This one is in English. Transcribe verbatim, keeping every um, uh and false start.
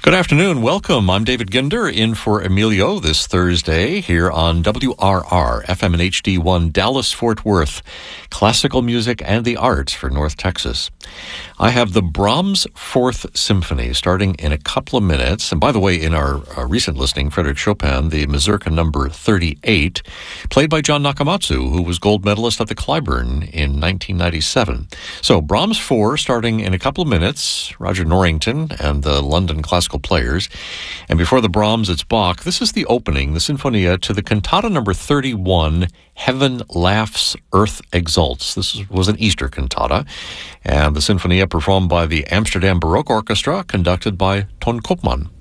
Good afternoon. Welcome. I'm David Ginder in for Emilio this Thursday here on W R R, F M and H D one, Dallas-Fort Worth. Classical music and the arts for North Texas. I have the Brahms Fourth Symphony starting in a couple of minutes. And by the way, in our, our recent listening, Frederick Chopin, the Mazurka number thirty-eight, played by John Nakamatsu, who was gold medalist at the Clyburn in nineteen ninety-seven. So Brahms four starting in a couple of minutes. Roger Norrington and the London Classical Players. And before the Brahms, it's Bach. This is the opening, the Sinfonia, to the cantata number thirty-one, Heaven Laughs, Earth Exults. This was an Easter cantata, and the Sinfonia performed by the Amsterdam Baroque Orchestra, conducted by Ton Koopman.